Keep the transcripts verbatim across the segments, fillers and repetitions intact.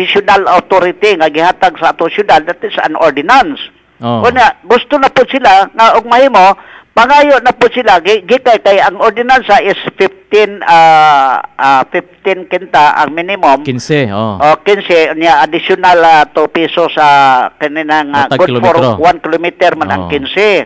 provisional authority nga gihatag sa ato syudad, that is an ordinance. Oh. Kuna gusto na po sila nga og mahimo pangayo na po sila gikay kay ang ordinansa is fifteen uh, uh, fifteen kinta ang minimum. fifteen, oh. O fifteen niya additional uh, two pesos sa uh, kaninang uh, good kilometro. for one kilometer man oh. ang fifteen.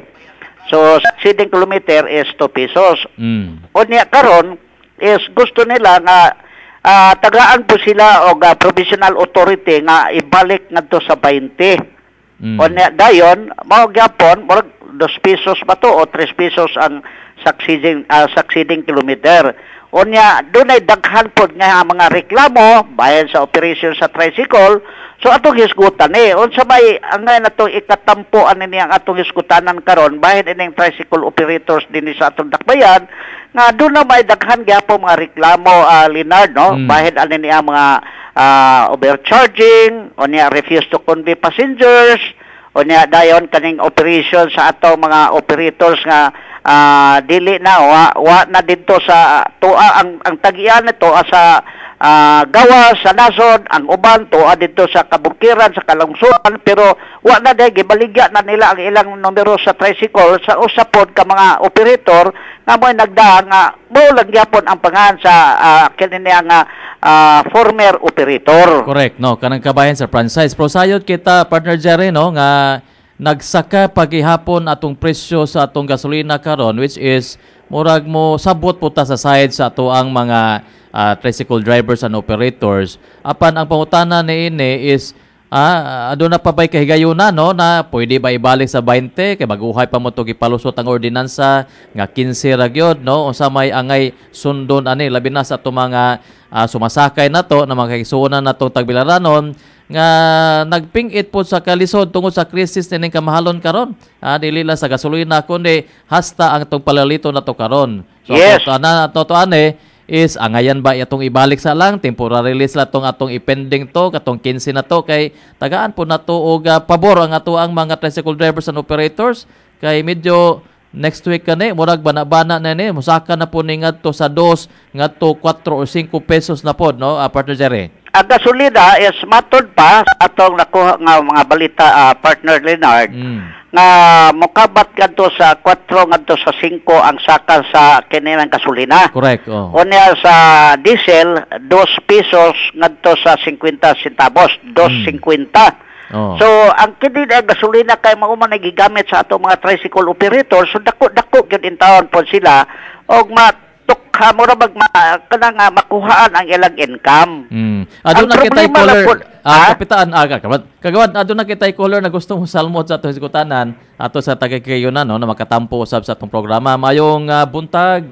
So succeeding kilometer is two pesos. Mm. O niya karon is gusto nila nga uh, tagaan po sila og uh, provisional authority nga ibalik ngadto sa twenty. Mm. O niya dayon mao gyapon murag two pesos ba to o three pesos ang succeeding uh, succeeding kilometer. O niya dunay daghan pod nga mga reklamo bayan sa operation sa tricycle. So atong hisgutan eh unsa may angay na to ikatampo ani niya ang atong hisgutanan karon bahin ining tricycle operators dinhi sa atong dakbayan nga doon na may daghan gyapon mga reklamo uh, Leonard no mm. bahin ani niya mga uh, overcharging o niya refuse to convey passengers o niya dayon kaning operation sa ato mga operators nga uh, dili na wa, wa na didto sa tuwa ang ang tagian nito sa uh, gawas sa nasod ang uban tuwa didto sa kabukiran sa kalungsuran pero wa na day gibaligya na nila ang ilang numero sa tricycle sa usapod ka mga operator nga mo'y nagdaa nga mo lang gyapon ang pangan sa uh, kini nga uh, former operator. Correct, no, kanang kabayan sa franchise. Pero sayod kita, partner Jerry, no, nga nagsaka paghihapon atong presyo sa atong gasolina karon which is murag mo sabot po ta sa side sa ato ang mga uh, tricycle drivers and operators. Apan ang pangutana ni ini is ah, ado na pa ba'y kahigayuna, no, na pwede ba ibalik sa twenty kay baguhay pa mo to gipalusot ang ordinansa nga fifteen ra gyud, no, unsa may angay sundon ani labi na sa ato mga uh, sumasakay na to na mga kaigsuonan na tong tagbilaranon nga nagpingit po sa kalisod tungod sa krisis ning kamahalon karon. Ah, dili lang sa gasolina kundi hasta ang tong palalito na to karon. So yes. ato ana ato to ane is angayan ba itong ibalik sa lang temporary release la tong atong ipending to katong fifteen na to kay tagaan po nato og uh, pabor ang ato ang mga tricycle drivers and operators kay medyo next week kani murag bana-bana na ni musaka na po ni ngadto sa two ngadto four or five pesos na pod, no, uh, partner Jerry. Ang gasolina is matod pa sa atong nakuha nga mga balita uh, partner Leonard mm. nga mokabat kadto sa four ngadto sa five ang saka sa kininang gasolina. Correct. Oh. O niya sa diesel two pesos ngadto sa fifty centavos, two fifty. Oh. So ang kini ang gasolina kay mao man nagigamit sa atong mga tricycle operators so dako-dako gyud in taon po sila og matukha mo ra mag kanang uh, makuhaan ang ilang income. Mm. Ado na kitay caller. Ah, kapitaan aga kabat. Kagawad ado na kitay caller na gusto mo salmot sa ato hisgutanan ato sa taga-Kayunan, no, na makatampo usab sa atong programa. Mayong uh, buntag.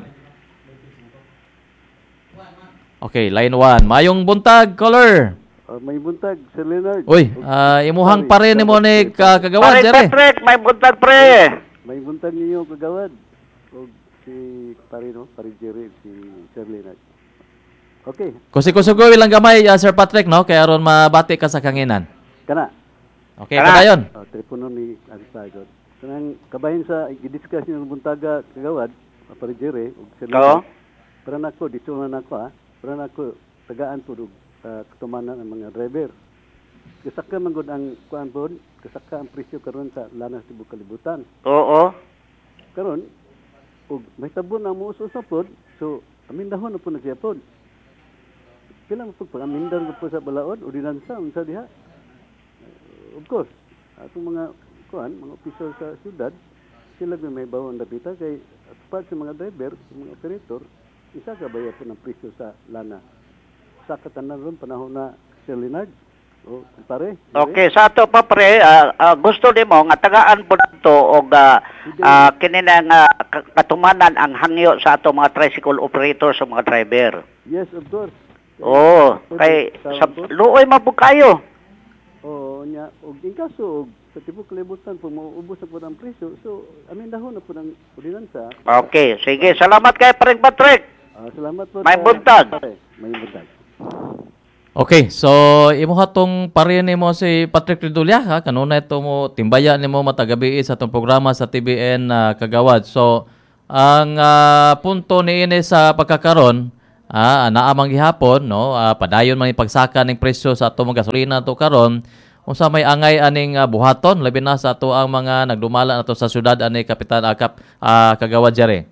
Okay, line one. Mayong buntag caller. Uh, may buntag, Sir Leonard. Uy, uh, imuhang pare ni mo ni uh, kagawad, Jerry. Pare Patrick, may buntag pre. May buntag ninyo kagawad. O si pare no, pare Jerry, si Sir Leonard. Okay. Kusikusugo ilang gamay, uh, Sir Patrick, no, kay aron mabati ka sa kanginan. Kana. Okay, kadayon. Oh, telepono ni Arisagod. Kanang kabahin sa i-discuss niyo ng buntaga kagawad, pare Jerry, ug Sir Leonard. Para nako dito na nako ha. Para nako tagaan pud Uh, ketumanan ang mga driver. Kasaka man gud ang kuan pod, kasaka ang presyo karon sa Lana Cebu kalibutan. Oo. Karon ug may tabon ang muuso sa pod, so amindahon na po na siya pod. Kailan po pag amindar po sa balaod, ordinansa unsa diha? Uh, of course, atong mga kuan, mga opisyal sa syudad, sila may bawon dapita kay part sa mga driver, sa mga operator, isa ka bayad po ng presyo sa Lana. Sa katanan ron panahon na Sir Leonard. O pare. Okay, sa ato pa pre, uh, uh, gusto nimo nga tagaan po to og uh, uh, kini nga uh, katumanan ang hangyo sa ato mga tricycle operators sa mga driver. Yes, of course. Oh, kay sa luoy mabug kayo. Oh, nya og in kaso og sa tibok kalibutan po mauubos na po ang presyo. So, amin dahon na po ng ordinansa. Okay, sige. Salamat kay Pareng Patrick. Uh, salamat po. May buntag. May buntag. Okay, so imo hatong pare nimo si Patrick Ridulya ha kanuna ito mo timbaya nimo matagabi sa atong programa sa T V N uh, kagawad. So ang uh, punto niini sa pagkakaron Ah, naamang gihapon no, ah, padayon man ipagsaka ning presyo sa ato mga gasolina to karon. Unsa may angay aning ah, buhaton labi na sa ato ang mga nagdumala nato sa syudad ani Kapitan Akap ah, Kagawad Jerry.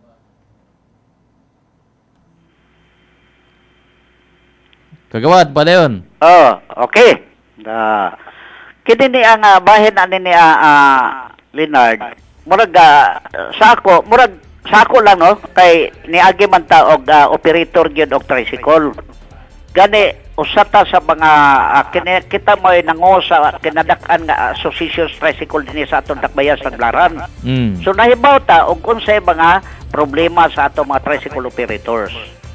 Kagawad padayon. Oh, okay. Uh, kini ni ang uh, bahin ani ni uh, uh, Leonard. Murag uh, sa ako, murag sa ako lang no kay niagi man ta og uh, operator gyud og tricycle. Gani usata sa mga uh, kini, kita mo ay nango sa kinadak-an nga association tricycle dinhi sa atong Dakbayan sa Tagbilaran. Mm. So nahibaw ta og unsay mga problema sa atong mga tricycle operators.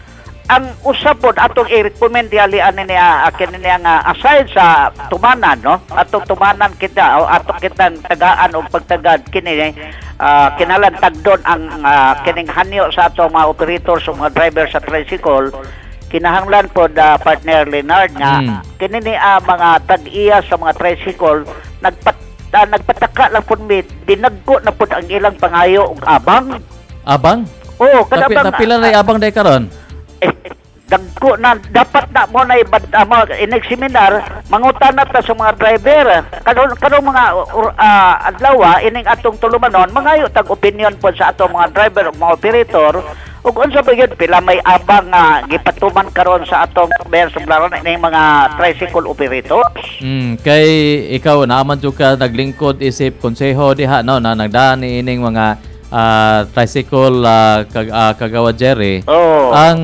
Ang usapon atong i-recommend diyali ani niya akin niya nga aside sa tumanan no atong tumanan kita o atong kitang tagaan o pagtagad kini uh, kinalan tagdon ang uh, kining hanyo sa atong mga operators o mga driver sa tricycle kinahanglan pod uh, partner Leonard nga mm. kini ni uh, mga tag-iya sa mga tricycle nagpat uh, nagpataka lang pud mi dinagko na pud ang ilang pangayo og abang abang oh kada bang napila na abang day karon. Eh, dagko na dapat na mo na ibad uh, mga inig seminar mangutan na ta sa mga driver karon karon mga uh, adlaw ining atong tulumanon mangayo tag opinion po sa atong mga driver ug mga operator ug unsa ba gyud pila may abang nga uh, gipatuman karon sa atong bayan sa Tagbilaran ining mga tricycle operators. Mm, kay ikaw naaman jud ka naglingkod isip konseho diha no na nagdaan ining mga Uh, tricycle uh, kag, uh, Kagawad Jerry. Oh. Ang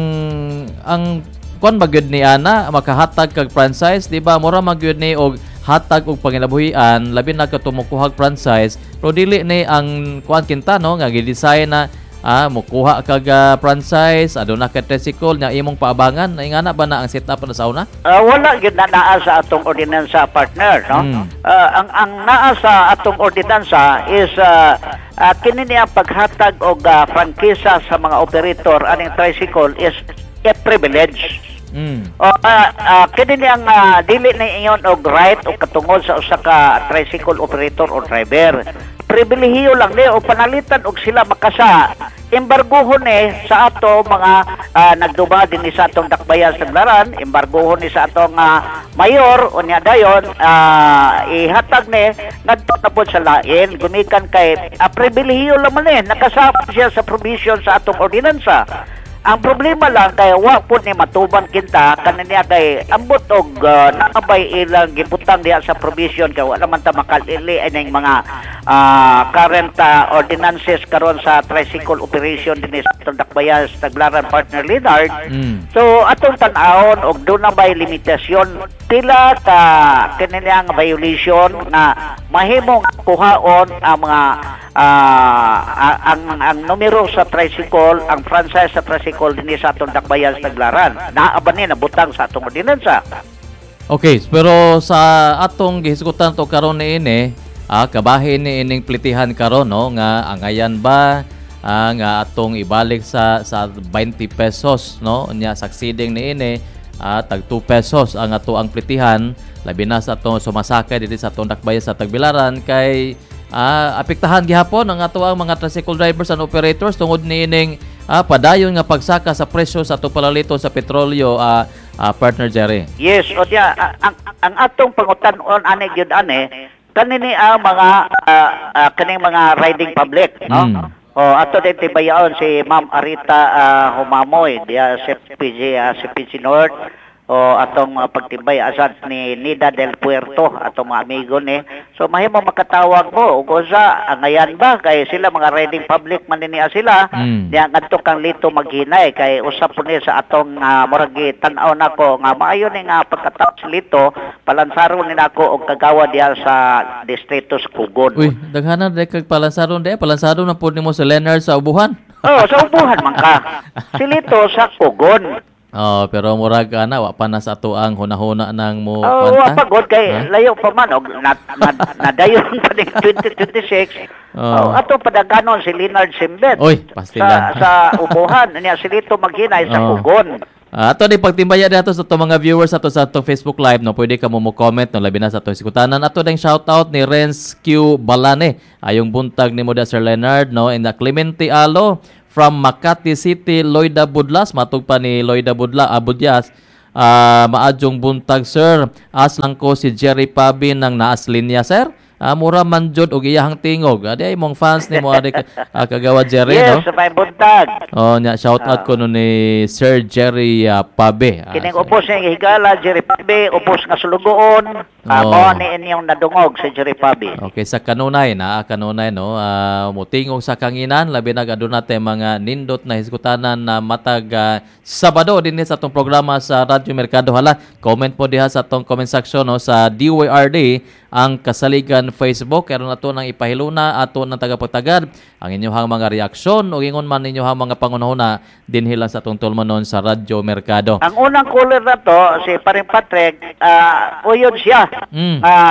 ang kon magyud ni ana makahatag kag franchise, di ba? Mura magyud ni og hatag og pangilabuhian labi na ka tumukuhag franchise. Pero dili ni ang kuan kinta no nga gi-design na ah mukuha kag uh, franchise aduna ka tricycle nya imong paabangan ingana ba na ang setup na sa una? Uh, wala gyud na naa sa atong ordinansa partner no. Mm. Uh, ang ang naa sa atong ordinansa is uh, Uh, kini niya paghatag og uh, frankisa sa mga operator aning tricycle is a privilege. Mm. O uh, uh, kini niyang uh, dili na ingon og right o katungod sa usa ka tricycle operator o driver. Pribilehiyo lang ni o panalitan og sila makasa embargohon ni sa ato mga uh, nagduba din ni sa atong Dakbayan sa Tagbilaran, embargohon ni sa atong uh, mayor o niya dayon uh, ihatag ni ngadto na po sa lain gumikan kay uh, pribilehiyo lang man ni nakasama siya sa provision sa atong ordinansa. Ang problema lang kay wa po ni matuban kinta kanina kay ambot og uh, nakabay ilang gibutang diha sa provision kay wala man ta makalili ining mga uh, current uh, ordinances karon sa tricycle operation dinhi sa Dakbayan sa Tagbilaran partner Leonard. Mm. So atong tan-awon og do na bay limitasyon pila ka kanilang violation nga mahimong kuhaon ang mga uh, ang ang numero sa tricycle, ang franchise sa tricycle dinhi sa atong Dakbayan sa Tagbilaran. Naa ba ni nabutang sa atong ordinansa? Okay, pero sa atong gihisgutan to karon niini, ah, kabahin ni ining plitihan karon no nga angayan ba ah, nga atong ibalik sa sa twenty pesos no nya succeeding niini ah, tag two pesos ang ato ang plitihan labi na sa atong sumasakay dito sa atong Dakbayan sa Tagbilaran kay ah, apektahan gihapon ang ato ang mga tricycle drivers and operators tungod niining ah, padayon nga pagsaka sa presyo sa atong palalito sa petrolyo ah, ah, partner Jerry. Yes, o diya, ang, ang atong pangutan-on ane gyud ane kanini ang mga uh, uh, kaning mga riding public no. Mm. O ato din tibayaon si Ma'am Arita uh, Humamoy diya sa P G uh, sa P G North o atong mga pagtibay asad ni Nida del Puerto atong mga amigo ni. So mahimo makatawag mo ug usa angayan ba kay sila mga riding public man niya sila mm. diya ngadto kang lito maghinay kay usap po ni sa atong uh, murag tan-aw nako nga maayo ni nga pagkatapos lito palansaron ni nako og kagawa diya sa distrito sa Kugon. Uy, daghanan day kag palansaron day palansaron na pud nimo sa Leonard sa Ubuhan. Oh, sa Ubuhan man ka. Si lito sa Kugon. Oh, pero murag ana wa pa na sa ato ang hunahuna nang mo oh, wa pa god kay huh? Layo pa man og na, na, nadayon pa ning twenty twenty-six. Oh. Oh, ato padaganon si Leonard Simbet. Oy, pastilan. Sa, sa Ubuhan niya si Lito maghinay sa oh. Kugon. Uh, ato di pagtimbaya dito sa to mga viewers ato sa atong Facebook Live no pwede ka mo mo comment no labi na sa atong sikutanan ato ding shout out ni Renz Q Balane ayong buntag nimo da Sir Leonard no and Clemente Alo from Makati City, Loida Budlas, matug pa ni Loida Budla, ah, Budyas. Uh, maadjong buntag sir, as lang ko si Jerry Pabi ng naas linya sir. Uh, mura man jud og iyahang tingog. Adi ay mong fans ni mo adi uh, kagawa Jerry yes, no. Yes, may buntag. Oh, nya shout out uh, ko no ni Sir Jerry uh, Pabi. Uh, kining upos nga higala Jerry Pabi, upos nga sulugoon. Uh, oh. Mo ni inyong nadungog si Jerry Pabi. Okay, sa kanunay na kanunay no, uh, mutingog sa kanginan labi na aduna tay mga nindot na hisgutanan na matag uh, Sabado din sa atong programa sa Radyo Merkado. Hala, comment po diha sa atong comment section no sa D Y R D ang Kasaligan Facebook. Karon nato nang ipahiluna ato ng tagapagtagad ang inyong mga reaksyon o ingon man ninyo mga pangunahuna dinhi lang sa atong tulmanon sa Radyo Merkado. Ang unang caller na to si Paring Patrick, uh, uyod siya. Mm. Uh,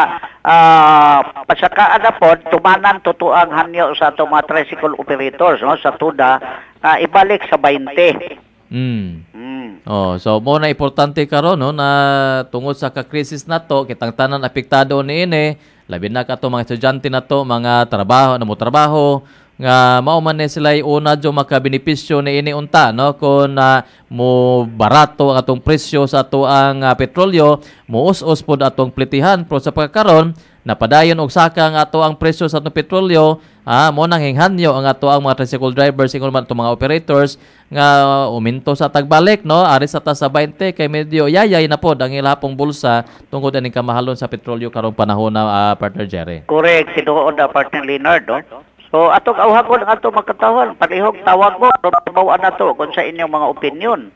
uh, pasakaan na po, tumanan tutuang hanyo sa itong mga tricycle operators no, sa TUDA, uh, ibalik sa twenty. Mm. Mm. Oh, so mo na importante karon no na tungod sa ka-crisis nato kitang tanan apektado niini, labi na kato mga estudyante nato, mga trabaho na mo trabaho nga mao man ni sila una jo makabenepisyo niini unta no kun uh, mo barato ang atong presyo sa ato ang uh, petrolyo, muus-us pod atong plitihan pero sa pagkaron napadayon og saka ang ato ang presyo sa atong petrolyo. Ah, mo nang hinghanyo ang ato ang mga tricycle drivers ingon man itong mga operators nga uminto sa tagbalik no ari sa ta sa twenty kay medyo yayay na pod ang ilahapong bulsa tungod aning kamahalon sa petrolyo karong panahon na uh, partner Jerry. Correct, sinuod na partner Leonard no? So atong awhagon ang atong magkatawhan, palihog tawag mo bawaan nato kung sa inyong mga opinion.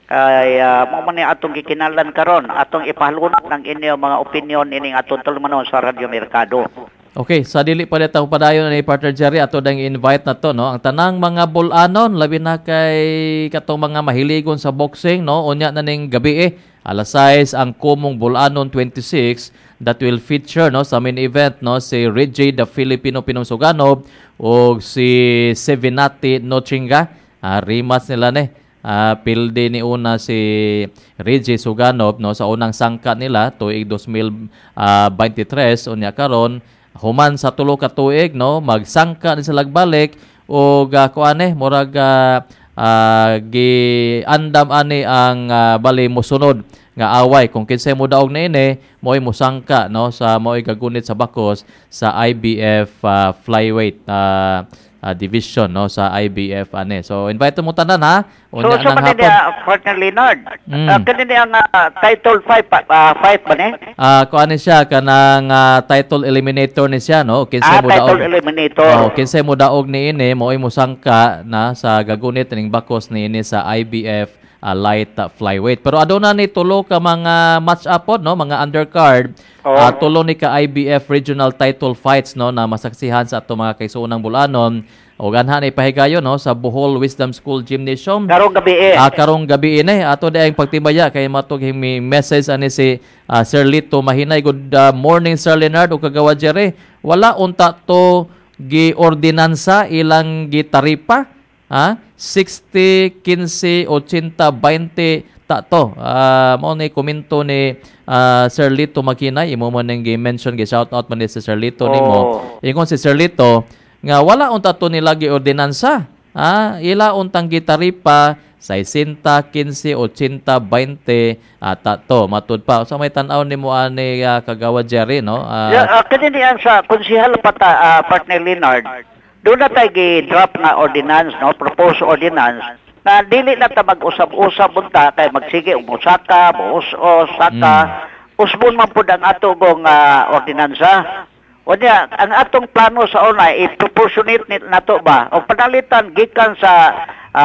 Ay uh, mo man ni atong gikinalan karon, atong ipahalunod ng inyong mga opinion ining atong tulmanon sa Radyo Merkado. Okay, sa dili pa dito padayon ni partner Jerry ato dang invite na to no ang tanang mga bulanon labi na kay katong mga mahiligon sa boxing no unya na ning gabi eh alas sais ang Kumong Bulanon twenty-six that will feature no sa main event no si Reggie the Filipino Pinungsuganov o si Sevinati Nochinga. Uh, rematch nila ni uh, pilde ni una si Reggie Suganov no sa unang sangka nila tuig twenty twenty-three unya karon human sa tulo ka tuig no magsangka ni sila balik og uh, kuane murag uh, uh, gi andam ani ang uh, bali mosunod nga away kung kinsay mo daog niini mo'y musangka no sa mo'y gagunit sa bakos sa I B F uh, flyweight uh, Uh, division no sa I B F ane. So invite mo tanan ha. Unya so so man ni uh, partner Leonard. Mm. Uh, kanini ang uh, title five uh, five ba ni? Ah uh, kuan siya kanang uh, title eliminator ni siya no. ah, Kinsay mo daog. Title eliminator. Oh, kinsay mo daog niini mo'y musangka na sa gagunit ning bakos niini sa I B F uh, light uh, flyweight. Pero aduna ni tulo ka mga match up pod no, mga undercard. Oh. Uh, tulo ni ka I B F regional title fights no na masaksihan sa ato mga kaigsuonang bulanon. O ganha na ipahigayon no sa Bohol Wisdom School Gymnasium. Karong gabi eh. Uh, karong gabi ini ato daing pagtibaya kay matug himi message ani si uh, Sir Lito Mahinay. Good uh, morning Sir Leonard o kagawa Jerry. Wala unta to gi ordinansa ilang gitaripa ha sixty, fifteen, eighty, twenty ta to. Uh, mo ni komento ni uh, Sir Lito Makinay imo man ning gi-mention gi shout out man ni si Sir Lito oh. nimo. Ingon si Sir Lito nga wala unta to nila gi ordinansa. Ha, ila untang gitaripa sixty, fifteen, eighty, twenty ata to matud pa. So may tan-aw nimo ani uh, kagawa Jerry no. Uh, yeah, uh, kanini ang sa konsehal pata uh, partner Leonard. Doon na tayo gi-drop na ordinance no, proposed ordinance na dili na ta mag-usap-usap bunta kay magsige og musaka, buus-os, saka mm. usbon man pud ang atong uh, ordinansa. O niya, ang atong plano sa una i-proportionate na to ba o padalitan gikan sa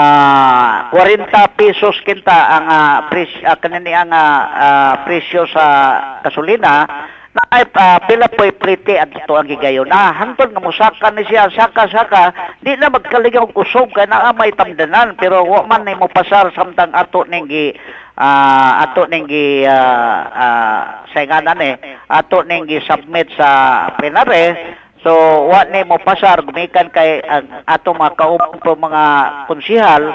uh, forty pesos kinta ang uh, presyo uh, kanini ang uh, uh, presyo sa gasolina na ay uh, pila po'y priti at ito ang gigayon. Na hantod nga musaka ni siya, saka-saka, di na magkaligaw kusog kaya na may tamdanan. Pero wa man ni mo pasar samtang ato ninggi, uh, ato ninggi, uh, uh, sainganan eh, ato ninggi submit sa plenary. So, wa ni mo pasar, gumikan kay uh, ato mga kaupong mga konsihal,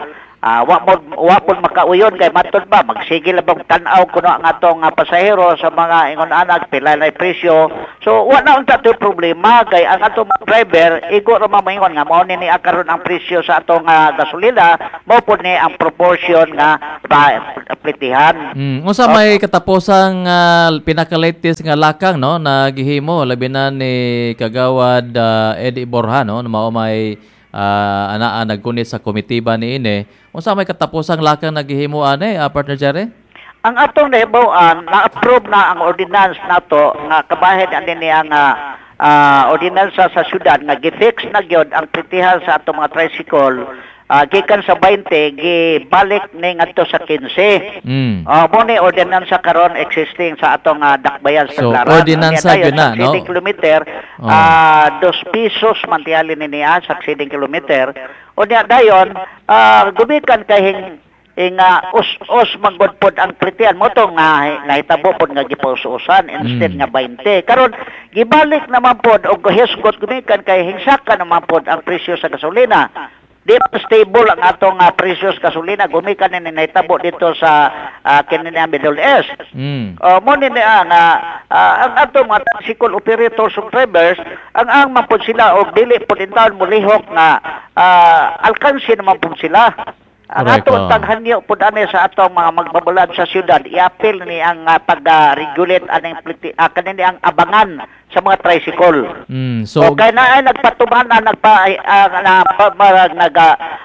Ah, wa mo wa po makauyon kay matud ba magsigil bang tan-aw kuno ang atong uh, pasahero sa mga ingon anak pila na presyo. So wa na unta to problema kay ang atong driver igo ra mamingon nga mao ni ni akaron ang presyo sa atong uh, gasolina mao pod ni ang proportion nga plitihan. Mm, unsa may katapusang uh, pinaka-latest nga lakang no nagihimo labi na ni Kagawad uh, Eddie Borja no mao may uh, anaa nagkunit sa komitiba ni ini. Unsa may katapusang lakang naghihimo ani, uh, Partner Jerry? Ang atong nahibawan, na-approve na ang ordinance nato nga kabahin ani niya nga uh, ordinansa sa syudad nga gi-fix na gyud ang plitihan sa atong mga tricycle. Uh, gikan sa twenty gibalik ni ngadto sa fifteen. Mm. Uh, mo ni ordinansa karon existing sa atong uh, dakbayan sa So, Taclaran. ordinansa yun na, no? Succeeding kilometer, Oh. uh, dos pesos mantiali ni niya sa succeeding kilometer. O niya dayon, uh, gumikan kahing nga us-us magudpod ang plitian mo to nga nahitabo pod nga gipususan instead Mm. nga twenty. Karon gibalik naman pod og hisgot gumikan kay hingsaka naman pod ang presyo sa gasolina. Di pa stable ang atong uh, presyo sa gasolina gumikan ni nahitabo dito sa uh, kinina Middle East. Mm. Uh, mo ni nga uh, ang atong mga tricycle operators ug drivers ang ang man pod sila og dili pod intawon mulihok nga uh, alkansi naman pod sila. Ang Correct, atong oh. taghanyo pod ani sa atong mga magbabalad sa syudad i-appeal ni ang uh, pag-regulate aning pliti uh, kanini ang abangan sa mga tricycle. Mm. So, So, kaya na ay nagpatuman na nagpa uh, na pa- marag nag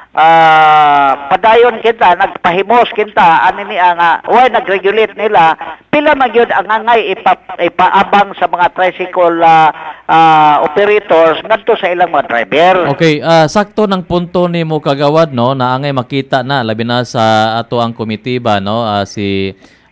uh, padayon kita nagpahimos kita ani ni ang uh, why nagregulate nila pila man gyud ang angay ipa, ipaabang sa mga tricycle uh, uh, operators ngadto sa ilang mga driver. okay, uh, sakto ng punto ni mo Kagawad no na angay makita na labi na sa ato ang komitiba no uh, si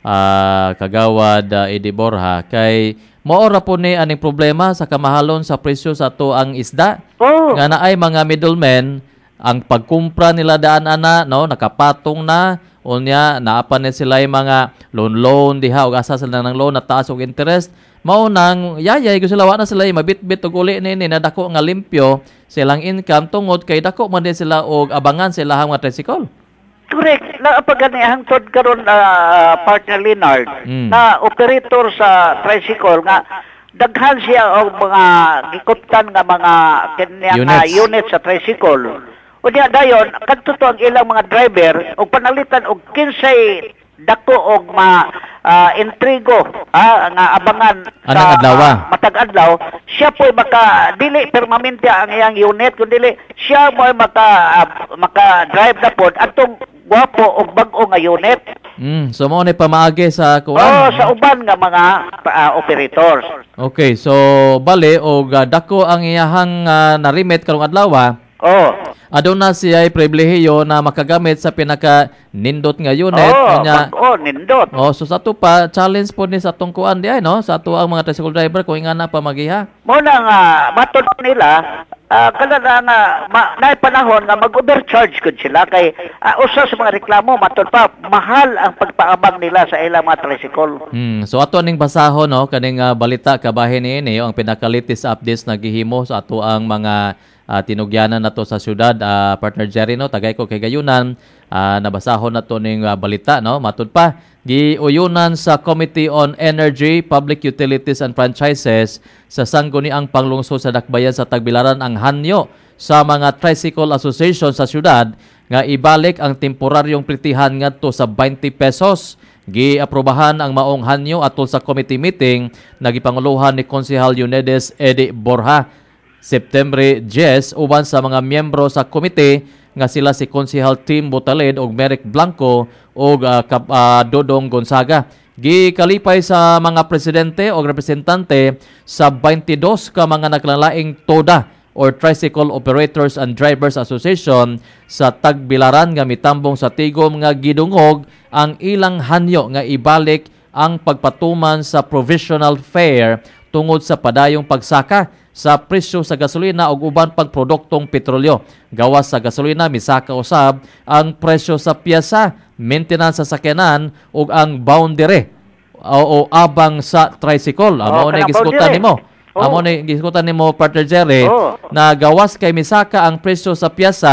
uh, Kagawad uh, Eddie Borja kay maora po ni aning problema sa kamahalon sa presyo sa ato ang isda. Oh. Nga na ay mga middlemen ang pagkumpra nila daan ana no nakapatong na unya naapan ni sila yung mga loan loan diha og asa sila ng loan na taas og interest mao nang yayay ko sila wa na sila mabitbit og uli nini na dako nga limpyo silang income tungod kay dako man din sila og abangan sila ang mga tricycle. Correct. Na pagani hangtod karon uh, partner Leonard Mm. na operator sa tricycle nga daghan siya og mga gikuptan nga mga kanya nga Units. unit sa tricycle. O diya dayon kadto to ang ilang mga driver og panalitan og kinsay dako og ma uh, intrigo ah, nga abangan Anong adlaw? uh, matag adlaw siya po'y maka dili permanente ang iyang unit kun dili siya mo'y maka uh, maka drive na pod atong gwapo og bag-o nga unit. Mm, so mo ni pamaagi sa kuan. Oh, sa uban nga mga uh, operators. Okay, so bali og uh, dako ang iyahang uh, narimit karong adlaw. Oh. Aduna siya ay pribilehiyo na makagamit sa pinaka nindot nga unit Oh, nya. bag-o nindot. Oh, so sa to pa challenge po ni sa atong kuan di ay no sa ato ang mga tricycle driver kung ingana pa magiha. Mo na nga matod nila uh, kada na nga ma, na panahon nga mag-overcharge gud sila kay uh, usa sa mga reklamo matod pa mahal ang pagpaabang nila sa ilang mga tricycle. Hmm, so ato ning basahon no kaning uh, balita kabahin niini ang pinaka-latest updates na gihimo sa ato ang mga uh, tinugyanan nato sa syudad uh, partner Jerry no tagay ko kay gayunan uh, nabasahon nato ning uh, balita no matud pa giuyunan sa Committee on Energy, Public Utilities and Franchises sa sangguniang panglungsod sa dakbayan sa Tagbilaran ang hanyo sa mga Tricycle Association sa syudad nga ibalik ang temporaryong plitihan ngadto sa twenty pesos. Giaprobahan ang maong hanyo atol sa committee meeting na gipanguluhan ni Konsehal Yunedes Eddie Borja September ten uban sa mga miyembro sa komite nga sila si Konsehal Tim Botaled og Merrick Blanco og uh, Kap, uh, Dodong Gonzaga. Gikalipay sa mga presidente o representante sa twenty-two ka mga naglaing TODA or Tricycle Operators and Drivers Association sa Tagbilaran nga mitambong sa tigom nga gidungog ang ilang hanyo nga ibalik ang pagpatuman sa provisional fare tungod sa padayong pagsaka sa presyo sa gasolina ug uban pang produktong petrolyo. Gawas sa gasolina misaka usab ang presyo sa piyasa, maintenance sa sakyanan ug ang boundary o, o abang sa tricycle. Amo Oh, ni kanang giskutan boundary. nimo. Oh. Amo ni giskutan nimo partner Jerry Oh. na gawas kay misaka ang presyo sa piyasa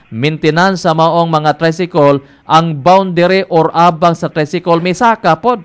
maintenance sa maong mga tricycle, ang boundary or abang sa tricycle may saka pod.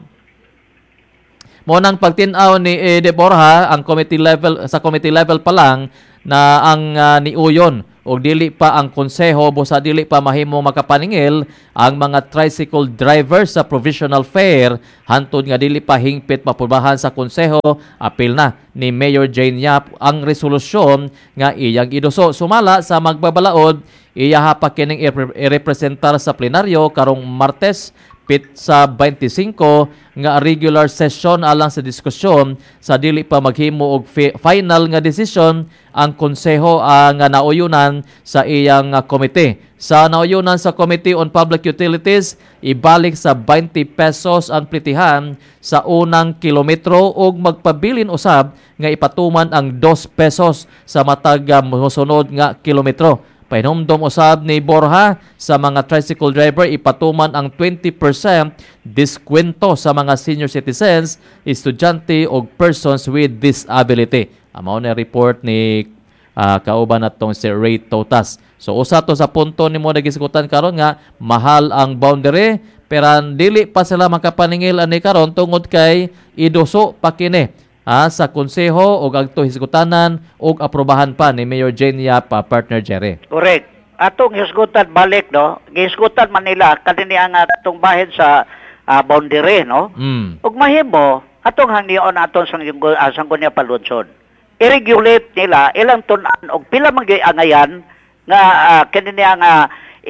Mo nang pagtin-aw ni eh, De Borja ang committee level sa committee level pa lang na ang uh, niuyon o dili pa ang konseho busa dili pa mahimo makapaningil ang mga tricycle drivers sa provisional fare hantod nga dili pa hingpit mapubahan sa konseho. Apil na ni Mayor Jane Yap ang resolusyon nga iyang iduso. Sumala sa magbabalaod, iya pa kining i-representar sa plenaryo karong Martes pit sa twenty-five nga regular session alang sa diskusyon sa dili pa maghimo og final nga decision ang konseho uh, nga nauyunan sa iyang uh, komite. Sa nauyunan sa Committee on Public Utilities, ibalik sa twenty pesos ang plitihan sa unang kilometro ug magpabilin usab nga ipatuman ang two pesos sa matag uh, mosunod nga kilometro. Pahinumdom usab ni Borja sa mga tricycle driver ipatuman ang twenty percent diskwento sa mga senior citizens, estudyante o persons with disability. Amo na report ni uh, kauban natong si Ray Totas. So usa to sa punto nimo nagisgutan karon nga mahal ang boundary pero dili pa sila makapaningil ani karon tungod kay iduso pa kini Ah, sa konseho o agto hisgutanan o aprobahan pa ni Mayor Jane Yap, partner Jerry. Correct. Atong hisgutan balik, no? Hisgutan man nila kanini ang atong bahin sa uh, boundary, no? Mm. Ug mahimo atong hangyon aton sang uh, sanggunya palunsod. I-regulate nila ilang tunan og pila man angayan nga uh, kanini ang uh,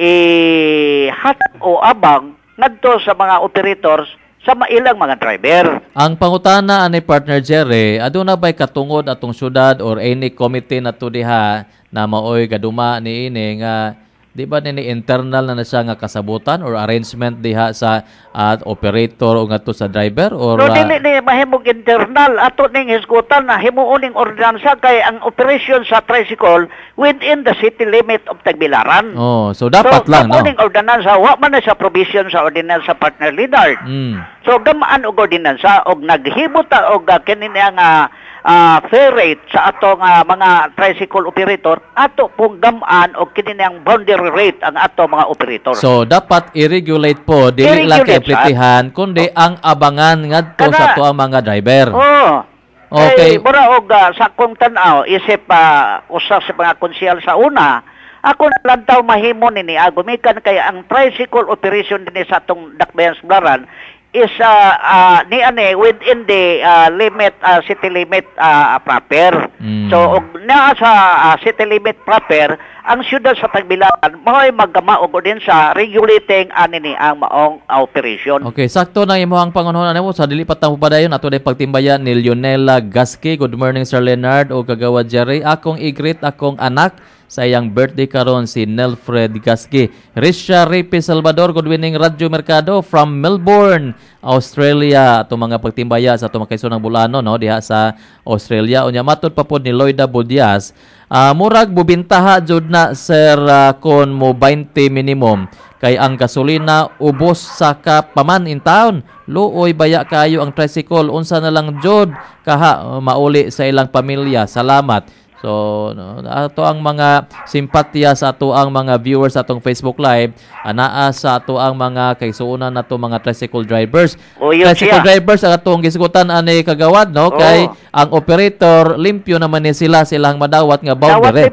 i-hat o abang ngadto sa mga operators sa mailang mga driver. Ang pangutana ani partner Jerry, aduna ba'y katungod atong syudad or any committee na to diha na maoy gaduma ni ini nga di ba nini internal na na siya nga kasabutan or arrangement diha sa uh, operator o ngadto sa driver or no, uh, dili ni mahimong internal ato ning hisgutan na himuuning ordinansa kay ang operation sa tricycle within the city limit of Tagbilaran. Oh, so dapat so, lang no. So ordinansa wa man na sa provision sa ordinansa partner Lidard. Mm. So gamaan og ordinansa og naghibot ta og uh, kini nga uh, fair rate sa atong uh, mga tricycle operator ato pong gamaan og kini ang boundary rate ang ato mga operator. So dapat i-regulate po dili lang kay plitihan kundi oh. ang abangan ngadto sa to ang mga driver. Oh. Okay. Ay, mura og uh, sa kong tan-aw isip pa uh, usa sa mga konsyal sa una, ako lantaw mahimo nini agumikan kay ang tricycle operation dinhi sa atong Dakbayan Suglaran is uh, uh, ni ane within the uh, limit uh, city limit uh, proper. Mm. So og naa sa uh, city limit proper ang syudad sa Tagbilaran mao'y maggama og din sa regulating ani ni ang maong uh, operation. Okay, sakto na imo ang pangunahon nimo sa dili patang padayon ato day pagtimbayan ni Leonela Gasky. Good morning Sir Leonard o kagawad Jerry. Akong i-greet akong anak sa iyang birthday karon si Nelfred Gasky. Risha Ripe Salvador, good morning Radyo Mercado from Melbourne, Australia. Ato mga pagtimbaya sa ato mga kaisunang bulano no diha sa Australia. Unya matud pa pod ni Loida Budias. Uh, murag bubintaha jud na sir uh, kon mo twenty minimum kay ang gasolina ubos sa kapaman in town. Luoy baya kayo ang tricycle unsa na lang jud kaha uh, mauli sa ilang pamilya. Salamat. So, no, ato ang mga simpatya sa ato ang mga viewers sa atong Facebook Live, anaa sa ato ang mga kaisuunan nato mga tricycle drivers. Oh, tricycle siya. drivers ang atong gisgutan ani kagawad no oh. Kay ang operator limpyo naman ni sila silang madawat nga boundary.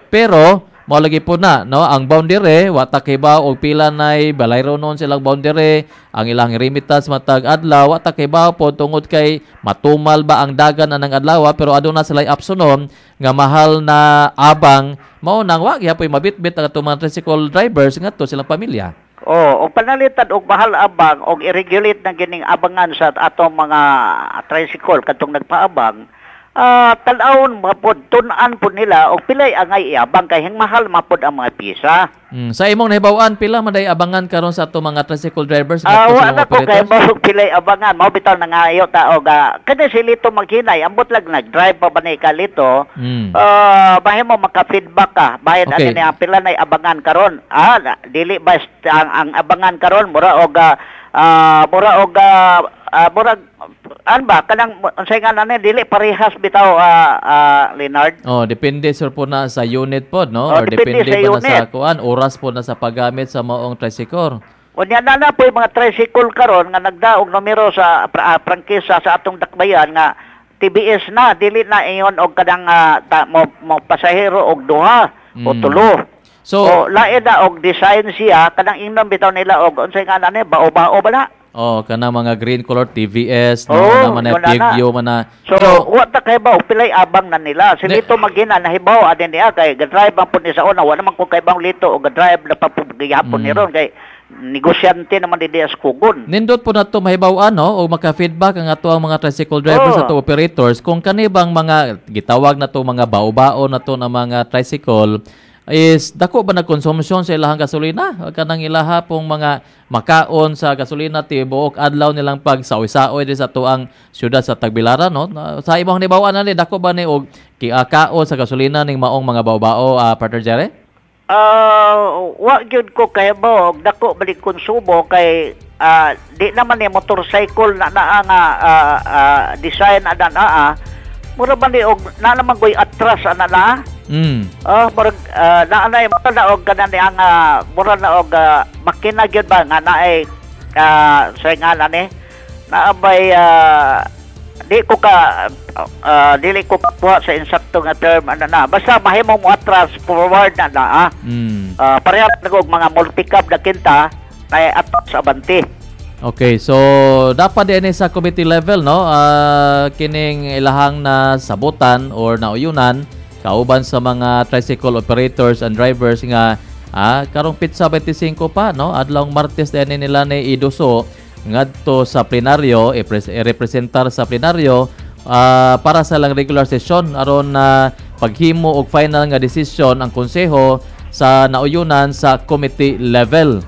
Pero mo lagi po na no ang boundary wata kay ba og pila nay balayro non silang boundary ang ilang remittance matag adlaw wata kay ba po tungod kay matumal ba ang dagan anang adlaw pero aduna sila absunon nga mahal na abang mao nang wa gyapon mabitbit ang atong mga tricycle drivers ngadto silang pamilya. Oh, og panalitan og mahal abang og i-regulate na gining abangan sa atong mga tricycle kadtong nagpaabang. Ah, uh, tan-awon mapod tun-an pud nila og pilay angay iabang kay hing mahal mapod ang mga pisa. Mm, sa imong nahibaw-an pila man day abangan karon sa ato mga tricycle drivers ngadto sa mga operators? Ah, wala ko kay pilay abangan mao bitaw nangayo ta og uh, kada silito maghinay ambot lang nag-drive pa ba ni kalito. Mm. Uh, mahimo maka-feedback ka bahin okay. Ani pila nay abangan karon. Ah, dili ba ang, ang abangan karon mura og uh, uh, mura og uh, ah, murag an ba kanang unsay nga nani dili parehas bitaw ah, ah, Leonard. Oh, depende sir po na sa unit po, no? Oh, Or depende depende sa ba na sa unit. kuan, oras po na sa paggamit sa maong tricycle. Unya na na po yung mga tricycle karon nga nagdaog numero sa pra, ah, prangkisa sa atong dakbayan nga T B S na dili na iyon og kadang ah, ta, mo, mo pasahero og duha o Mm. tulo. So, o lain na og design siya kanang ingnon bitaw nila og unsay nga nani bao-bao ba na. oh, kana mga green color T V S, no? Oo, na man yun na na. Pigyo man na. So, wa ta kay ba pilay abang na nila. Si Ne- Lito Magina nahibaw adin niya kay ga-drive ang pud ni sa una, wa naman ko kay bang Lito o ga-drive na papugihapon Mm. ni ron kay negosyante naman di as kugon. Nindot po na to mahibaw ano o maka-feedback ang ato ang mga tricycle drivers Oo. ato operators kung kanibang mga gitawag na to mga bao-bao na to na mga tricycle is dako ba nagkonsumpsyon sa ilahang gasolina kanang ilaha pong mga makaon sa gasolina tibuok adlaw nilang pag saoy-saoy di sa tuang syudad sa Tagbilaran, no? Na- sa ibang hanibawan na ni dako ba ni og kiakaon sa gasolina ning maong mga bao-bao, uh, partner Jerry? Ah, wa gyud ko kay ba dako balik konsumo kay ah, di naman ni motorcycle na naa nga ah, ah, design ana naa. Mura ba ni og na naman koy atras ana na. Mm. Ah, murag uh, na anay mo na og kanan ang uh, mura na og ah, makina gyud ba nga naay uh, sa nga ni naabay ah, di ko ka ah, dili ko kuha sa insakto nga term ana na basta mahimo mo atras forward na na ah. Mm. Uh, pareha na og mga multi-cab na kinta na atras sa abanti. Okay, so dapat din sa committee level, no? Ah, kining ilahang na sabutan or nauyunan kauban sa mga tricycle operators and drivers nga ah, karong pitsa twenty-five pa, no? Adlawng Martes din nila ni iduso ngadto sa plenaryo i-representar sa plenaryo ah, para sa lang regular session aron na paghimo og final nga desisyon ang konseho sa nauyunan sa committee level.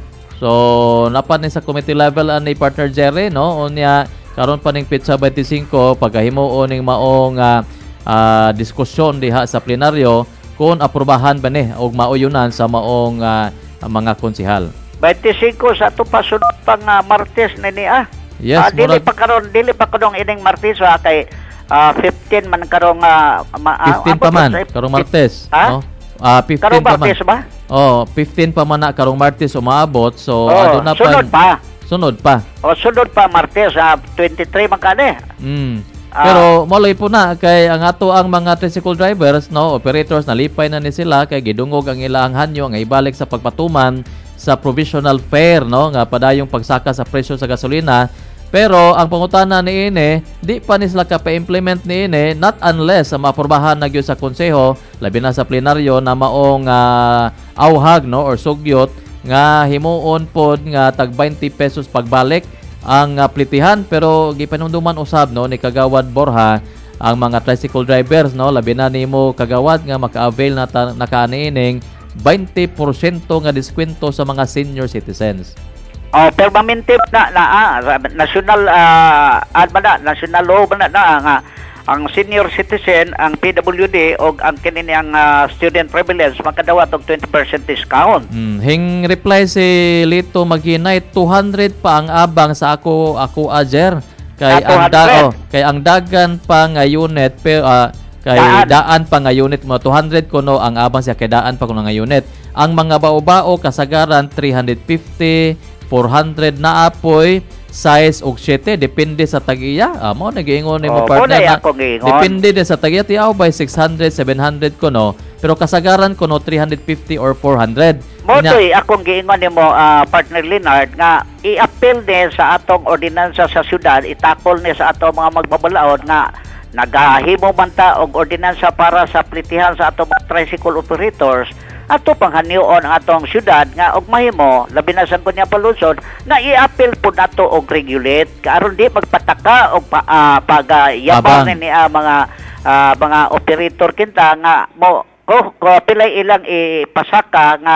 So, napan ni sa committee level ani partner Jerry, no? Unya karon pa ning pitsa twenty-five pagkahimuon ning maong uh, uh, diskusyon diha sa plenaryo kung aprobahan ba ni og mauyunan sa maong uh, mga konsehal. twenty-five sa ato pa sunod pang uh, Martes na ni ah. Yes, Ah, dili murag- pa karon dili pa kadong ining Martes ah, kay ah, fifteen man karong ah, ma, ah, fifteen abot pa man sa- karong Martes, Ha? no? Ah, fifteen Karong pa man. Martes ba? Oh, fifteen pa man na karong Martes umaabot. So, Oh, adto na sunod pa. Sunod pa. O sunod pa Martes ah, twenty-three man kani. Mm. Ah. Pero molay po na kay ang ato ang mga tricycle drivers, no, operators nalipay na ni sila kay gidungog ang ilang hanyo nga ibalik sa pagpatuman sa provisional fare, no, nga padayong pagsaka sa presyo sa gasolina. Pero ang pangutana ni ini, di pa ni sila ka-implement ni ini not unless sa maaprubahan na gyud sa konseho labi na sa plenaryo na maong uh, awhag, no, or sugyot nga himuon pod nga tag twenty pesos pagbalik ang uh, plitihan, pero gipanumduman usab, no, ni Kagawad Borja ang mga tricycle drivers, no, labi na nimo Kagawad nga maka-avail na ta- nakaaniining twenty percent nga diskwento sa mga senior citizens. Oh, permanente na na ah, national ah, ad ba na, national law ba na, na nga ang senior citizen, ang P W D o ang kinini ang ah, student privilege makadawat og twenty percent discount. Hmm, hing reply si Lito Maginay, two hundred pa ang abang sa ako ako ajer kay Ah, ang da, two hundred. oh, kay ang dagan pa nga unit pero ah, kay Daan. daan. pa nga unit mo two hundred kuno ang abang siya kay daan pa kuno nga unit. Ang mga bao-bao kasagaran three fifty, four hundred na apoy size og siete depende sa tagiya. Amo nagiingon ni mo Oh, partner muna na ako giingon. depende din sa tagiya tiaw by six hundred, seven hundred kuno pero kasagaran kuno three fifty or four hundred. Mo Nya- to'y akong giingon nimo ah, partner Leonard nga i-appeal ni sa atong ordinansa sa syudad, itakol ni sa atong mga magbabalaod nga nagahimo man ta og ordinansa para sa plitihan sa atong mga tricycle operators ato panghanion ang atong syudad nga og mahimo labi na sa kunya palusod na i-appeal po nato og regulate karon di magpataka og pa, uh, pagayabang Abang. ni ah, mga ah, mga operator kinta nga mo oh, ko pilay ilang ipasaka nga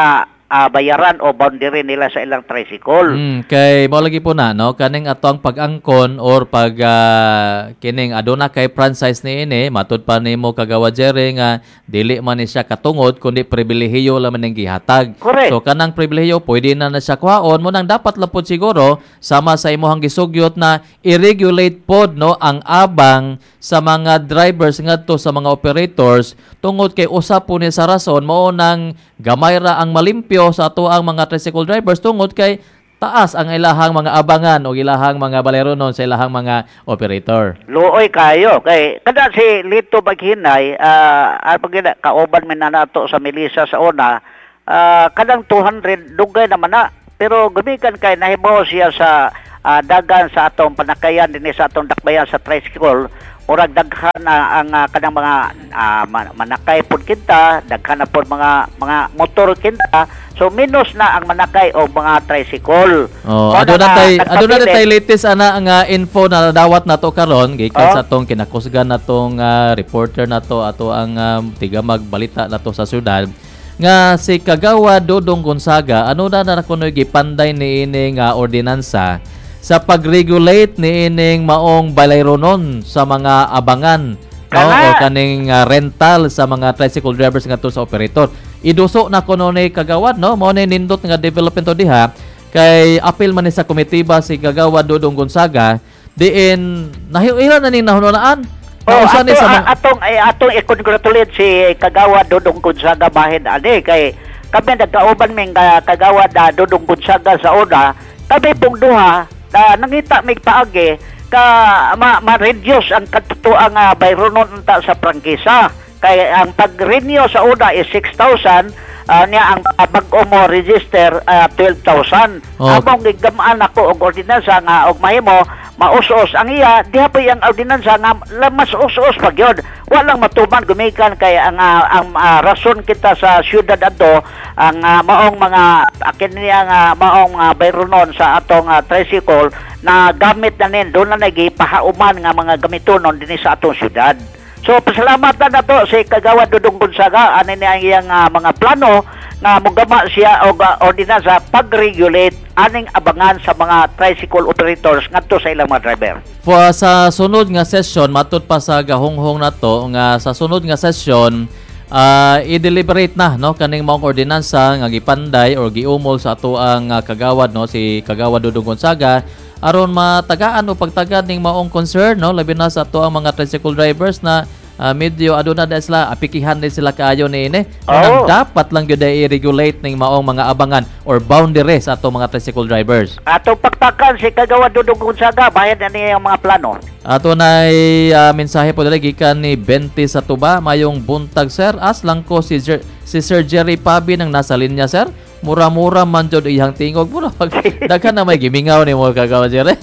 ah, bayaran o boundary nila sa ilang tricycle. Mm, kay mo lagi po na no kaning atong pag-angkon or pag ah, kining aduna kay franchise ni ini matud pa nimo kagawa Jerry nga dili man ni siya katungod kundi pribilehiyo lamang ning gihatag. Correct. So kanang pribilehiyo pwede na na siya kuhaon mo nang dapat lapod siguro sama sa imong gisugyot na i-regulate pod no ang abang sa mga drivers ngadto sa mga operators tungod kay usa po ni sa rason mao nang gamay ra ang malimpyo sa ato ang mga tricycle drivers tungod kay taas ang ilahang mga abangan o ilahang mga baleronon sa ilahang mga operator. Luoy kayo kay kada si Lito Baghinay ah uh, pagina kauban man na nato sa Melissa sa una ah, kadang two hundred dugay naman na pero gumikan kay nahibaw siya sa ah, dagan sa atong panakayan dinhi sa atong dakbayan sa tricycle murag daghan na ang uh, kanang mga uh, manakay pod kita, daghan na pod mga mga motor kita. So minus na ang manakay o mga tricycle. Oh, ado na tay ado na tay latest ana ang uh, info na dawat nato karon gikan oh. sa atong kinakusgan natong uh, reporter nato ato ang um, tiga magbalita nato sa syudad nga si Kagawa Dodong Gonzaga ano na na kuno gipanday ni ini nga ordinansa sa pag-regulate ni ining maong balayronon sa mga abangan no? o kaning uh, rental sa mga tricycle drivers ngadto sa operator. Iduso na kuno ni Kagawad no mao ni nindot nga development diha kay apil man ni sa komitiba si Kagawad Dodong Gonzaga diin nahiira na ning nahununaan. Oh, ato, ni sa mga... atong ay, atong i-congratulate si Kagawad Dodong Gonzaga bahin ani kay kami nagkauban ming uh, Kagawad uh, Dodong Gonzaga sa una kami pong duha na nangita may paagi ka ma, ma-reduce ang katutuang uh, bayronon ta sa prangkisa kay ang pag-renew sa una is six thousand uh, niya ang uh, bag-o mo register uh, twelve thousand. Oh. Among gigamaan ako og ordinansa nga og mahimo mausos ang iya diha pa ang ordinansa nga mas usos pa gyud walang matuman gumikan kay ang uh, ang uh, rason kita sa syudad adto ang uh, maong mga akin niya nga maong uh, bayronon sa atong uh, tricycle na gamit na nin doon na nagipahauman nga mga gamitonon dinhi sa atong syudad. So pasalamatan na to si Kagawad Dodong Gonzaga ani niya iyang uh, mga plano nga mogama siya og uh, ordinansa pag-regulate aning abangan sa mga tricycle operators ngadto sa ilang mga driver. Po sa sunod nga session matud pa sa gahonghong nato nga sa sunod nga session uh, i-deliberate na no kaning maong ordinansa nga gipanday or giumol sa ato ang uh, kagawad no si Kagawad Dodong Gonzaga aron matagaan o pagtagad ning maong concern no labi na sa ato ang mga tricycle drivers na uh, medyo aduna na sila apikihan din sila kaayo ni ini oh. dapat lang gyud i-regulate ning maong mga abangan or boundaries ato mga tricycle drivers. Ato pagtakan si Kagawad Dodong Gonzaga bayad na niya ang mga plano. Ato nay uh, mensahe po dali gikan ni Benti sa Tuba mayong buntag sir as lang ko si Jer- si Sir Jerry Pabi nang nasa linya sir. Mura-mura man jud iyang tingog mo pag daghan na may gimingaw ni mo Kagawad Jerry.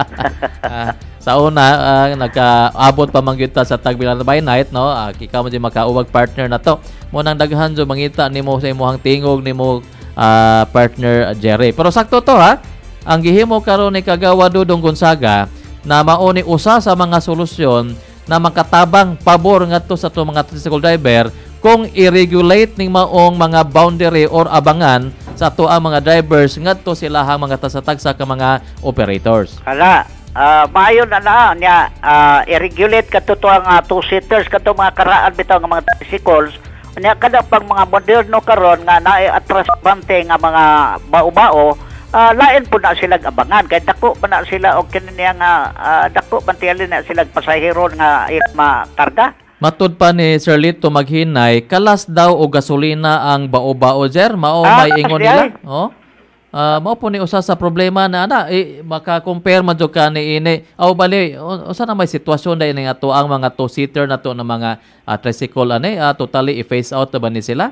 uh, sa una uh, nagkaabot pa man gyud ta sa Tagbilan by night no uh, ikaw mo di makauwag partner na to mo nang daghan jud mangita nimo sa imong tingog nimo uh, partner uh, Jerry. Pero sakto to ha ang gihimo karon ni Kagawad Dodong Gonzaga na mao ni usa sa mga solusyon na makatabang pabor ngadto sa to mga tricycle driver kung i-regulate ning maong mga boundary or abangan sa ato ang mga drivers ngadto sila hang mga tasatagsa ka mga operators. Hala, uh, maayo na na niya uh, i-regulate kadto to ang uh, two-seaters kadto mga karaan bitaw nga mga tricycles. Nya kada pang mga moderno karon nga naay atrasbante nga mga bao-bao uh, lain po na sila abangan kay dako pa na sila og kini nga uh, dako pantiyali na sila pasahero nga makarga. Matud pa ni Sir Lito maghinay, kalas daw o gasolina ang bao-bao sir, mao ah, may ingon nila. Oh. Uh, mao po ni usa sa problema na ana eh, maka-compare man jud ka ni ini. Aw bali, usa na may sitwasyon dai ning ato ang mga two-seater nato na mga uh, tricycle ani, uh, totally i-phase out ba ni sila?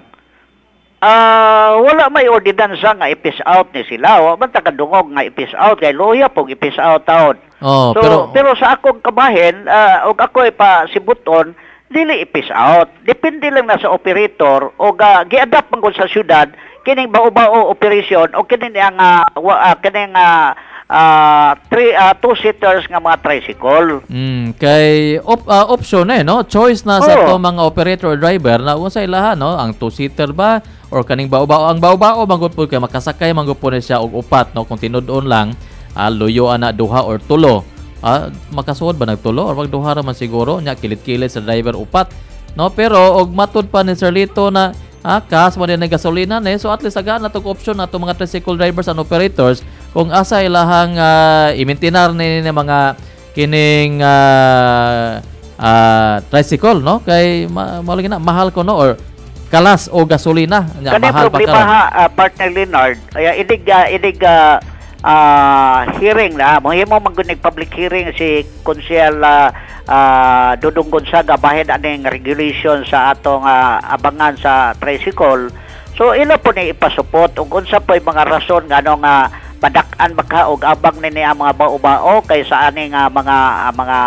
Ah, uh, wala may ordinansa nga i-phase out ni sila. Wa man ta kadungog nga i-phase out kay loya pog i-phase out taon. Oh, so, pero pero sa akong kabahin, uh, og ako ay pa sibuton dili i-phase out. Depende lang na sa operator o uh, gi-adapt man sa syudad kining bao-bao operation o kining ang uh, uh, kining uh, ah, three ah, two-seaters nga mga tricycle. Mm, kay op, ah, option eh no, choice na sa Oo. to mga operator or driver na unsa ilaha no, ang two-seater ba or kaning bao-bao, ang bao-bao manggod po kay makasakay manggod po na siya og upat no, kung tinud-on lang ah, luyo ana duha or tulo. Ah, makasuod ba nagtulo or magduha ra man siguro nya kilit-kilit sa driver upat no, pero og matud pa ni Sir Lito na ah, kas mo din ng gasolina ne, so at least aga na tong option na to mga tricycle drivers and operators kung asa ilahang uh, imintinar ni, ni mga kining uh, uh, tricycle no, kay ma, malagi na mahal ko no, or kalas o gasolina nya Kani mahal pa problema karon. ha, ah, partner Leonard, ay idig ah, idig ah, ah, hearing na mohimo maggunig public hearing si Konsyel uh, uh, Dudong Gonzaga bahin aning regulation sa atong ah, abangan sa tricycle. So ila po ni ipasupot ug unsa po yung mga rason nga ano nga padak-an baka og abang nini ang mga bao-bao kay sa ani nga mga ah, mga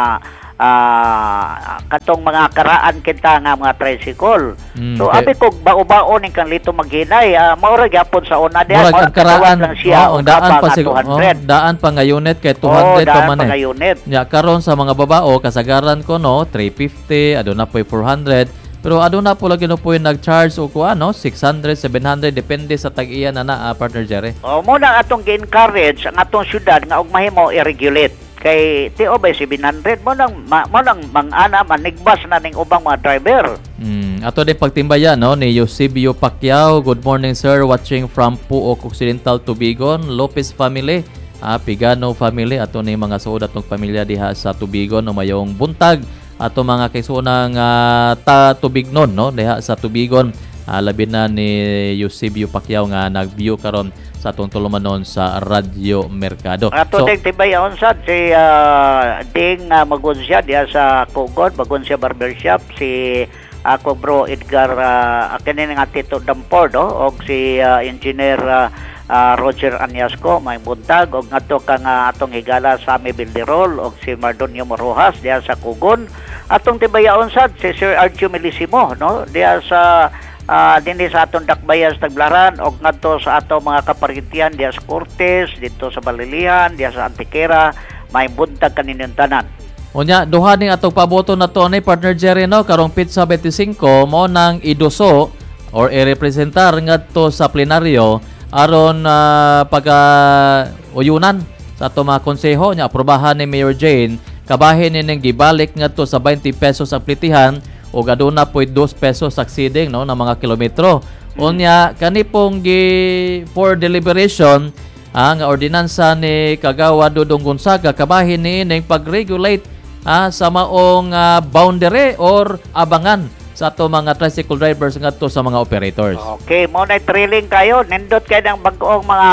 ah, katong mga karaan kita nga mga tricycle. Mm, So okay. abi kog bao-bao ning kan Lito maghinay, uh, maura gyapon sa una diha. Murag ang karaan lang siya oh, ang og daan abang pa nga siguro two hundred. oh, daan pa nga unit kay two Oh, hundred pa daan man pa nga eh. unit. Ya karon sa mga babao kasagaran ko no three fifty, aduna po four hundred. Pero aduna po lagi no po yung nag-charge o kuha no six hundred, seven hundred depende sa tag-iya na na uh, partner Jerry. Oh, mo na atong gi-encourage ang atong syudad nga og mahimo i-regulate kay T O by seven hundred mo nang ma, mo nang mangana manigbas na ning ubang mga driver. Mm, ato din pagtimbayan no ni Eusebio Pacquiao. Good morning sir, watching from Puok Occidental, Tubigon, Lopez family, ah, Pigano family, ato ni mga suod atong pamilya diha sa Tubigon no mayong buntag ato mga kaisunang uh, ta Tubignon no diha sa Tubigon. Ah, labi na ni Eusebio Pacquiao nga nag-view karon sa atong tulumanon sa Radyo Mercado. Ato ding tibayaon sad si ah, Ding uh, Magunsya diha sa Kugon, Magunsya Barbershop, si ako bro Edgar uh, kini nga Tito Dampor no og si ah, engineer ah, ah, Roger Anyasco may buntag og ngadto ka nga atong higala sa Ami Bilderol og si Mardonio Rojas diha sa Kugon. Atong tibayaon sad si Sir Archie Melisimo no diha sa uh, dinhi sa atong dakbayan sa Tagbilaran og ngadto sa ato mga kaparitian diha sa Cortes, dito sa Balilihan, diha sa Antiquera, may buntag kaninyong tanan. Unya duha ning atong paboto na to ni partner Jerry no karong Pizza twenty-five mo nang iduso or i-representar ngadto sa plenaryo aron uh, pagka uyunan sa ato mga konseho nya aprobahan ni Mayor Jane kabahin ning gibalik ngadto sa twenty pesos ang plitihan o aduna po two pesos succeeding no na mga kilometro. Unya kani pong gi for deliberation ang ordinansa ni Kagawa Dudong Gonzaga kabahin ni ning pag-regulate ah, sa maong ah, boundary or abangan sa ato mga tricycle drivers ngadto sa mga operators. Okay, mo na thrilling kayo, nindot kay ng bagong mga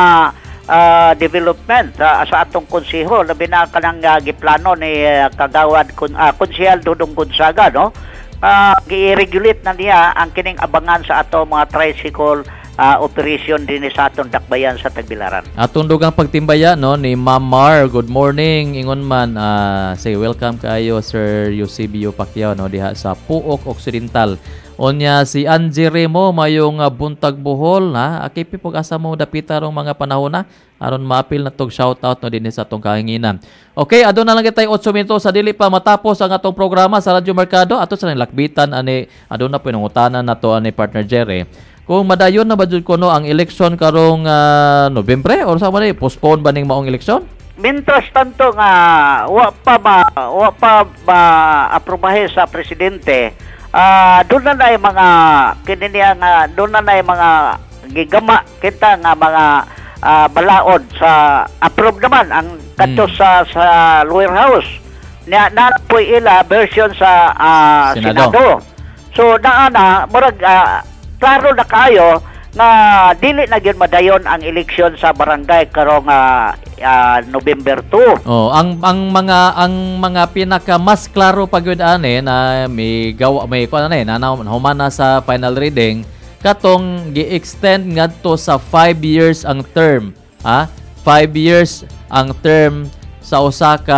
ah, development sa, sa atong konseho, labi na kanang uh, giplano ni uh, Kagawad kun, uh, Konsehal Dudong Gonzaga no. Uh, gi-regulate na niya ang kining abangan sa ato mga tricycle uh, operation din sa atong dakbayan sa Tagbilaran. Atong dugang pagtimbaya no ni Ma'am Mar, good morning ingon man uh, say welcome kayo Sir Eusebio Pacquiao no diha sa Puok Occidental. Onya si Angie Remo mayong uh, buntag Bohol na akipi pug asa mo dapita rong mga panahon na aron maapil na tog shout out no dinhi sa atong kahanginan. Okay, aduna lang kitay eight minutos sa dili pa matapos ang atong programa sa Radyo Mercado ato sa lakbitan ani aduna po nangutanan nato ani partner Jerry. Kung madayon na ba jud kono ang election karong uh, Nobyembre or sa man postpone ba ning maong election? Mintras tanto nga wa pa ma wa pa ma aprobahe sa presidente. Ah, uh, doon na na mga kini niya nga doon na na mga gigama kita nga mga uh, balaod sa approve naman ang kadto Hmm. sa sa lower house. Na na po ila version sa ah, Senado. Senado. So naa na murag ah, klaro na kayo nga dili na gyud madayon ang eleksyon sa barangay karong ah, ah, November two. Oh, ang ang mga ang mga pinaka mas klaro pagyud ani na may gawa may kuan ani na humana sa final reading katong gi-extend ngadto sa five years ang term, ha? five years ang term sa usa ka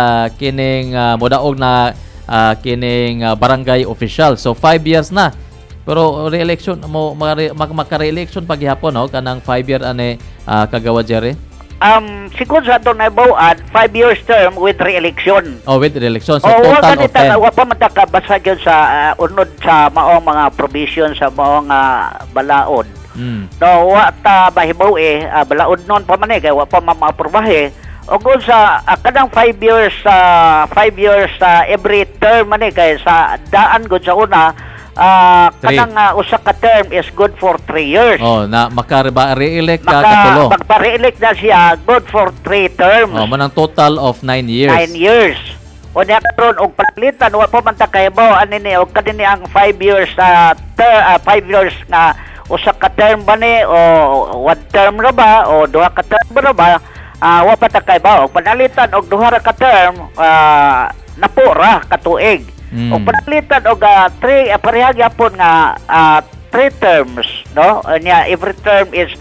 kining uh, modaog na uh, kining uh, barangay official. So five years na. Pero re-election mo maka-re-election paghihapon no kanang five year ani uh, Kagawa Jerry. um siguro sa atong nabuan five years term with re-election. Oh, with re-election. So, oh, total of ten. Wa pa man ka basa gyud sa uh, unod sa maong mga provision sa maong uh, balaod. Mm. No, wa ta mahibaw eh, uh, balaod non pa man eh, kaya wa pa ma-aprobahe. O kung sa uh, kadang five years sa uh, five years sa uh, every term man eh, kaya sa daan gud sa una uh, kanang uh, usa ka term is good for three years. Oh, na maka-re-elect ka Maka, katulo. magpa-re-elect na siya good for three terms. Oh, manang total of nine years. Nine years. O niya karon og palitan wa pa man ta kahibaw ani ni og kadini ang five years sa uh, ter, uh, five years nga usa ka term ba ni o one term ra ba o duha ka term ra ba, uh, wa pa ta kahibaw og panalitan og duha ra ka term uh, napo ra ka tuig. Mm. O panalitan og uh, three uh, pareha gyapon nga uh, three terms, no? Uh, niya every term is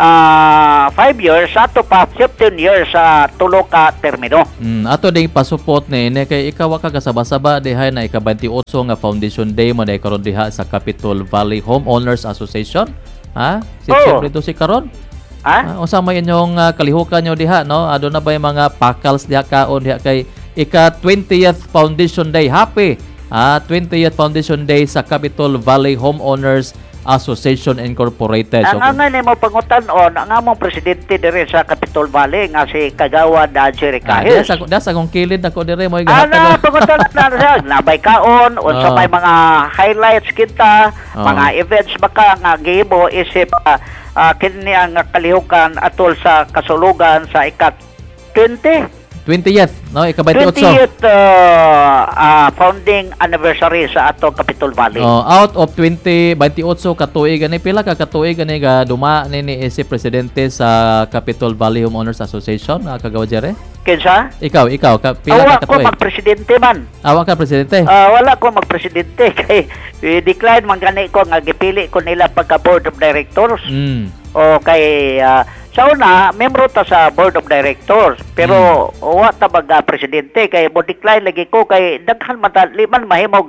uh, five years, ato pa fifteen years sa uh, tulo ka termino. Mm, ato ding pasupot ni ini kay ikaw ka kasaba-saba dihay na ika twenty-eight nga Foundation Day mo na karon diha sa Capitol Valley Homeowners Association. Ha? Si Oh. Siyempre to si karon. Ha? Uh, unsa may inyong uh, kalihukan nyo diha, no? Ado na ba yung mga pakals diha kaon diha kay ika twentieth Foundation Day. Happy ah twentieth Foundation Day sa Capitol Valley Homeowners Association Incorporated. Ang so, nga ni mo pangutan-on, ang among presidente dire sa Capitol Valley nga si Kagawad uh, Jerry Kahis. Ah, das akong kilid ako dire mo Ana pangutan na siya, nabay kaon, unsa Oh. may mga highlights kita, Oh. mga events baka nga gihimo isip uh, uh, kini ang kalihukan atol sa kasulugan sa ika twenty twentieth, no? Ika twenty-eight. twentieth uh, uh, founding anniversary sa atong Capitol Valley. Oh, out of twenty, twenty-eight ka tuig ani pila ka katuig ani ga duma ni ni si presidente sa Capitol Valley Homeowners Association, uh, Kagawad Jere? Kinsa? Ikaw, ikaw ka pila Awa ka ko katuig? magpresidente man. Awa ka presidente. Ah, wala ko magpresidente kay eh, decline man gani ko nga gipili ko nila pagka board of directors. Mm. O kay ah, sa una membro ta sa board of directors pero wa ta baga presidente kay mo decline lagi ko kay daghan man ta liman mahimog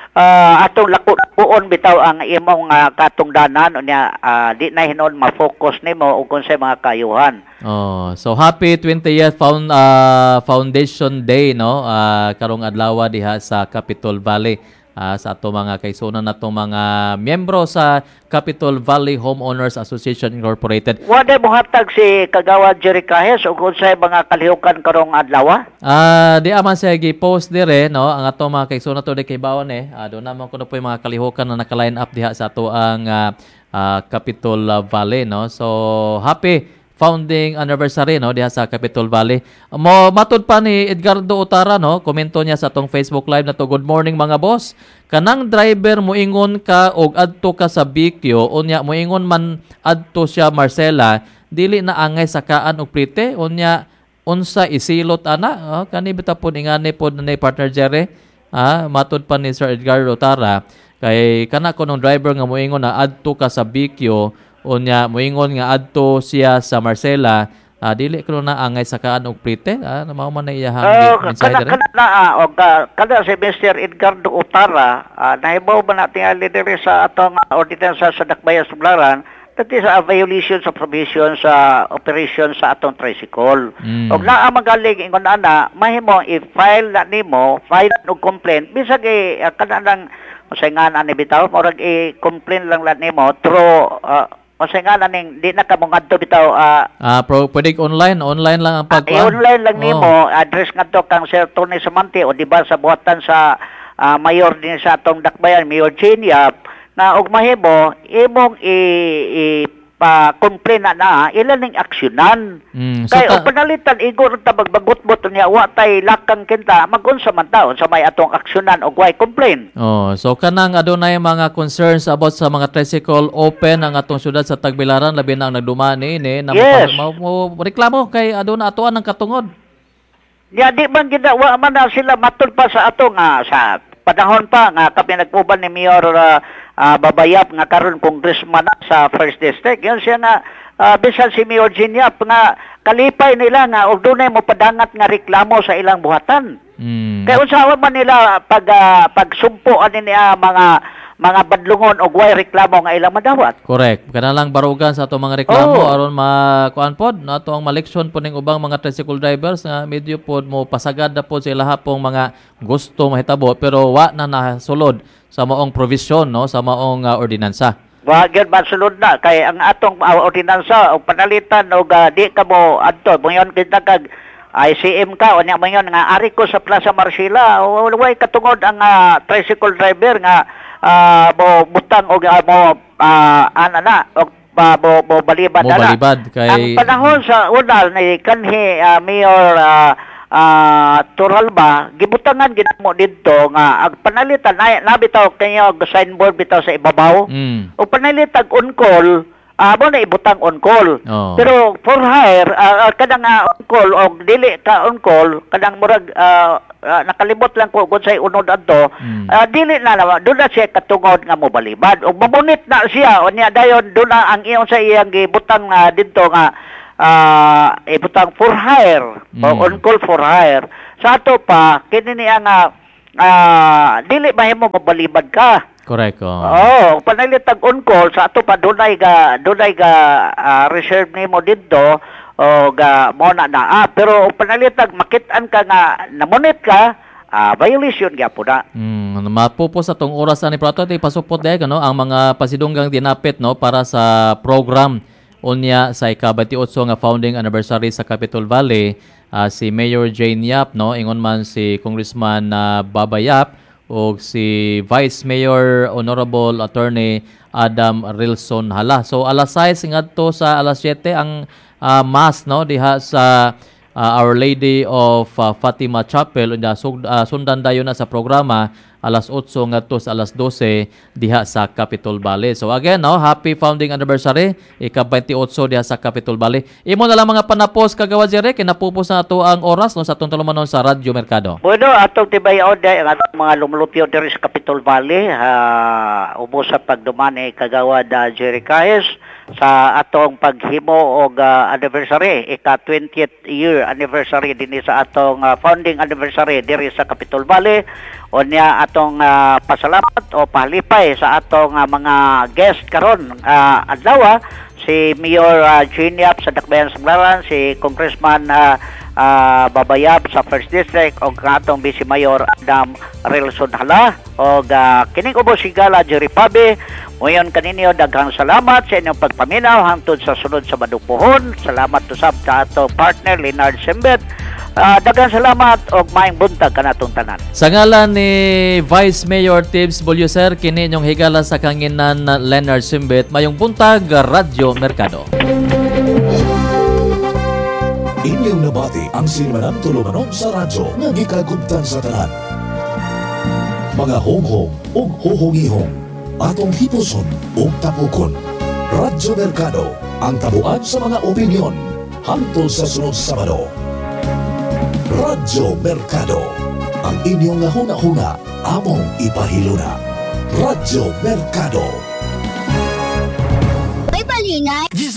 ah, atong lakuon bitaw ang imong uh, katungdanan unya ah, di na hinon ma-focus nimo ug unsay mga kayuhan. Oh, so happy twentieth found uh, Foundation Day, no? Uh, karong adlaw diha sa Capitol Valley. Uh, sa ato mga kaisunan nato mga miyembro sa Capitol Valley Homeowners Association Incorporated. Wala mo hatag si Kagawad Jerry Kahis ug unsay mga kalihukan karong adlaw? Ah, uh, di aman siya gi-post dire, no? Ang ato mga kaisunan to di kay bawon eh. Uh, do naman kuno po yung mga kalihukan na naka-line up diha sa ato ang uh, uh, Capitol Valley, no? So, happy founding anniversary, no, diha sa Capitol Valley. Mo matud pa ni Edgardo Utara, no, komento niya sa atong Facebook live na to. Good morning mga boss. Kanang driver moingon ka og adto ka sa Bicchio, unya moingon man adto siya Marcela, dili na angay sakaan og prite, unya unsa isilot ana? Oh, kani bita pod ingani pod ni partner Jerry. Ah, matud pa ni Sir Edgardo Utara kay kana konong driver nga moingon na adto ka sa Bicchio, unya moingon nga adto siya sa Marcela, uh, dili ko na angay sakaan og prite, ah, mao man na iyahang Oh, mensahe kana dire. kana na ah, og ah, kana si Mister Edgardo Utara, uh, nahibaw ba natin ang leader sa atong ordinansa sa Dakbayan Sublaran, dati sa violation sa provision sa operation sa atong tricycle. Mm. Og naa magaling ingon ana, mahimo i-file na nimo, file og complaint bisag eh, uh, kana nang usayngan ani bitaw, murag i-complain lang lang nimo through uh, Kasi nga naning di na ka mo ngadto bitaw ah Ah, pro pwede online, online lang ang uh, pagkuan. online lang Oh. nimo address ngadto kang Sir Tony Samante o di ba sa buhatan sa ah, mayor din sa atong Dakbayan, Mayor Genia, na og mahimo imong i, i pa complain na na ilan ning aksyonan. Mm, so Kay ta- og panalitan igor ta magbagot-bot niya wa tay lakang kinta magunsa man taon sa may atong aksyonan og why complain. Oh, so kanang adunay mga concerns about sa mga tricycle open ang atong syudad sa Tagbilaran labi na ang nagduma ni ini na Yes. mo, mo reklamo kay aduna atuan ang katungod. Ya di man ginawa man na sila matud pa sa ato nga sa panahon pa nga kami nagpuban ni Mayor uh, uh, Babayap nga karon congressman na sa first District. Yan siya nga uh, bisan si Mayor Ginyap nga kalipay nila nga og dunay mo padangat nga reklamo sa ilang buhatan. Mm. Kaya unsaon man nila pag uh, pagsumpo ani niya mga mga badlungon o way reklamo nga ilang madawat. Correct. Kana lang barugan sa ato mga reklamo Oo. aron makuan pod na ato ang maleksyon po ning ubang mga tricycle drivers nga medyo pod mo pasagad na pod sa ilaha pong mga gusto mahitabo pero wa na nasulod sa maong provision no sa maong uh, ordinansa. Wa gyud masulod na kay ang atong uh, ordinansa o panalitan og uh, di ka mo adto moyon kita kag I C M ka o niya mo yun nga ari ko sa Plaza Marcela way katungod ang uh, tricycle driver nga uh, mo butang o uh, mo uh, ana na o uh, mo, mo balibad Mo na balibad kay ang panahon sa unal ni kanhi uh, Mayor uh, uh, Turalba gibutangan gid mo didto nga ang panalitan na nabitaw kanyo signboard bitaw sa ibabaw mm. o panalitan on call Ah, mo na ibutang on call. Oh. Pero for hire, uh, kadang uh, on call o dili ka on call, kadang murag uh, uh, nakalimot lang ko kung say unod adto. Mm. Uh, dili na naman doon na siya katungod nga mobalibad. O mamunit na siya o niya dayon doon na ang iyon sa iyang gibutang uh, didto nga uh, ibutang for hire mm. o on call for hire. Sa ato pa kini niya nga uh, dili mahimo mobalibad ka. Correct. Oh. Oo, panalitag on call sa ato pa dunay ga dunay ga uh, reserve nimo didto o ga mo na naa pero panalitag makit-an ka nga namunit ka uh, violation gyapon na. Mm, mapupos atong oras ani prato ti pasupot day no ang mga pasidunggang dinapit no para sa program unya sa ika-twenty-eight nga founding anniversary sa Capitol Valley uh, si Mayor Jane Yap no ingon man si Congressman uh, Baba Yap o si Vice Mayor Honorable Attorney Adam Rilson Hala. So alas sais ngadto sa alas siyete ang uh, mass no diha sa uh, Our Lady of uh, Fatima Chapel unya sug, uh, sundan dayon na sa programa alas eight ngadto sa alas twelve diha sa Capitol Valley. So again no, happy founding anniversary ika-twenty-eight diha sa Capitol Valley. Imo na lang mga panapos kagawad Jere kay napupos na ato ang oras no sa atong tulumanon sa Radyo Merkado. Bueno, atong tibayaw day ang atong mga lumulupyo diri sa Capitol Valley uh, ubos sa pagduman ni kagawad uh, Jerry Caes sa atong paghimo og uh, anniversary ika-twentieth year anniversary dinhi sa atong uh, founding anniversary diri sa Capitol Valley. Unya atong uh, pasalamat o palipay sa atong uh, mga guest karon uh, adlaw si Mayor uh, Jane Yap sa Dakbayan Sablaran, si Congressman uh, uh, Babayab sa First District o atong Vice Mayor Adam Rilson Hala o uh, kining ubos sigala Jerry Pabe. Ngayon kaninyo daghang salamat sa inyong pagpaminaw hangtod sa sunod sa Badupuhon. Salamat usab sa atong partner Leonard Sembet. Uh, daghang salamat og maayong buntag kanatong tanan. Sa ngalan ni Vice Mayor Tibbs Bolyoser kini inyong higala sa kanginan Leonard Simbet mayong buntag Radyo Merkado. Inyong nabati ang sinimanang tulumanon sa radyo nga gikagubtan sa tanan. Mga honghong ug huhongihong atong hipuson ug tapukon. Radyo Merkado ang tabuan sa mga opinyon hangtod sa sunod Sabado. Radyo Merkado, ang inyong huna-huna, among ipahiluna. Radyo Merkado. May balingay!